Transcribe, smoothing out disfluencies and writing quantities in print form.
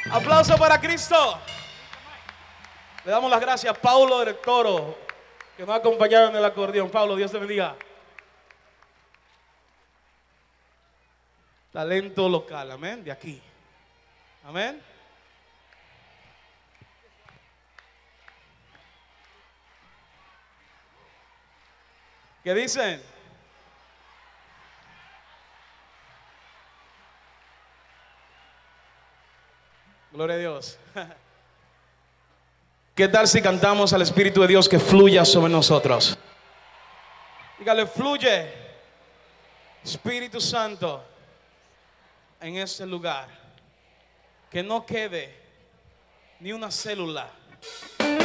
Aplauso para Cristo. Le damos las gracias a Paulo del Toro, que nos ha acompañado en el acordeón. Paulo, Dios te bendiga. Talento local, amén, de aquí. Amén. ¿Qué dicen? Gloria a Dios. ¿Qué tal si cantamos al Espíritu de Dios que fluya sobre nosotros? Dígale, fluye, Espíritu Santo, en este lugar. Que no quede ni una célula